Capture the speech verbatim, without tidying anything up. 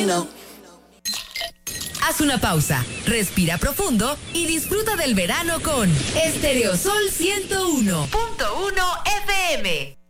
know. Haz una pausa, respira profundo y disfruta del verano con Estereosol ciento uno punto uno F M.